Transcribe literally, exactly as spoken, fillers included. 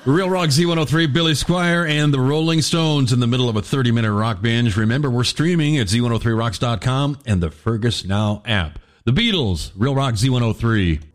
Real Rock Z one oh three, Billy Squier and the Rolling Stones in the middle of a thirty-minute rock binge. Remember, we're streaming at Z one oh three rocks dot com and the Fergus Now app. The Beatles, Real Rock Z one oh three.